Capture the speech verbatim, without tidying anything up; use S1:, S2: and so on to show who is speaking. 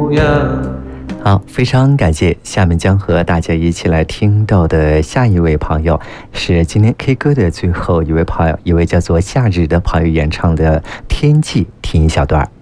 S1: 模样。
S2: 好，非常感谢。下面将和大家一起来听到的下一位朋友，是今天 K 歌的最后一位朋友，一位叫做夏日的朋友演唱的《天际》，听一小段。